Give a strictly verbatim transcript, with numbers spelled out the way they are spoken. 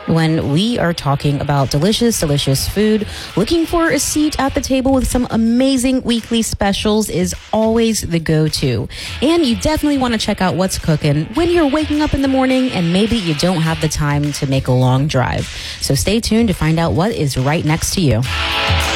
When we are talking about delicious, delicious food, looking for a seat at the table with some amazing weekly specials is always the go-to. And you definitely want to check out what's cooking when you're waking up in the morning and maybe you don't have the time to make a long drive. So stay tuned to find out what is right next to you.